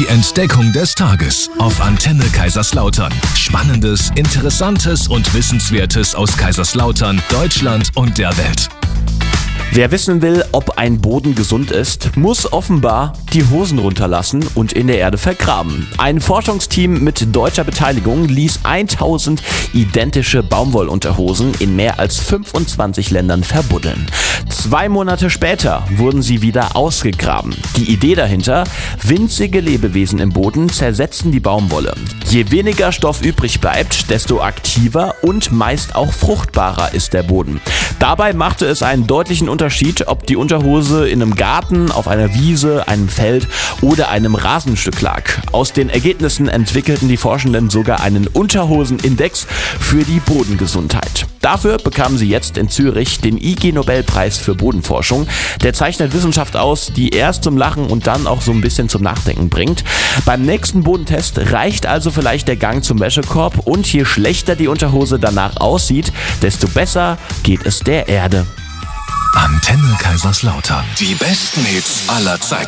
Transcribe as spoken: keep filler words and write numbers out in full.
Entdeckung des Tages auf Antenne Kaiserslautern. Spannendes, Interessantes und Wissenswertes aus Kaiserslautern, Deutschland und der Welt. Wer wissen will, ob ein Boden gesund ist, muss offenbar die Hosen runterlassen und in der Erde vergraben. Ein Forschungsteam mit deutscher Beteiligung ließ tausend identische Baumwollunterhosen in mehr als fünfundzwanzig Ländern verbuddeln. Zwei Monate später wurden sie wieder ausgegraben. Die Idee dahinter: winzige Lebewesen im Boden zersetzen die Baumwolle. Je weniger Stoff übrig bleibt, desto aktiver und meist auch fruchtbarer ist der Boden. Dabei machte es einen deutlichen Unterschied, ob die Unterhose in einem Garten, auf einer Wiese, einem Feld oder einem Rasenstück lag. Aus den Ergebnissen entwickelten die Forschenden sogar einen Unterhosenindex für die Bodengesundheit. Dafür bekamen sie jetzt in Zürich den I G-Nobelpreis für Bodenforschung. Der zeichnet Wissenschaft aus, die erst zum Lachen und dann auch so ein bisschen zum Nachdenken bringt. Beim nächsten Bodentest reicht also vielleicht der Gang zum Wäschekorb, und je schlechter die Unterhose danach aussieht, desto besser geht es der Erde. Antenne Kaiserslautern. Die besten Hits aller Zeiten.